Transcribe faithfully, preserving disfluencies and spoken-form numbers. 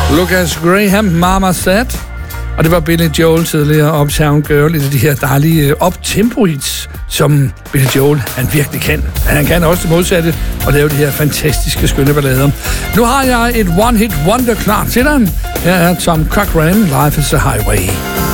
Lucas Graham, Mama Said. Og det var Billy Joel tidligere, Uptown Girl, et af de her dejlige up-tempo-hits, som Billy Joel, han virkelig kan. Men han kan også det modsatte, og lave de her fantastiske, skønne ballader. Nu har jeg et one-hit wonder klar til dig. Her er Tom Cochrane, Life is a Highway.